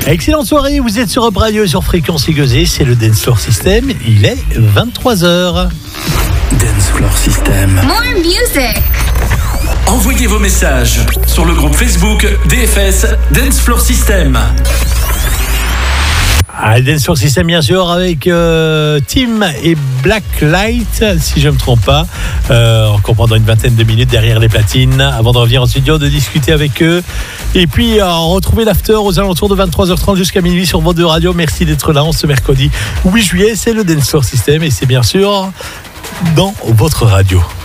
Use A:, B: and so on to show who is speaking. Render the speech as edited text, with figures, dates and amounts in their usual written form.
A: Excellente soirée, vous êtes sur Europe Radio sur Fréquence Égosée, c'est le Dance Floor System, il est 23h.
B: Dance Floor System.
C: More music.
B: Envoyez vos messages sur le groupe Facebook DFS Dance Floor System.
A: Dance Floor System bien sûr avec Tim et Blacklight si je ne me trompe pas, encore pendant une vingtaine de minutes derrière les platines avant de revenir en studio, de discuter avec eux et puis retrouver l'after aux alentours de 23h30 jusqu'à minuit sur votre radio. Merci d'être là en ce mercredi 8 juillet, c'est le Dance Floor System et c'est bien sûr dans votre radio.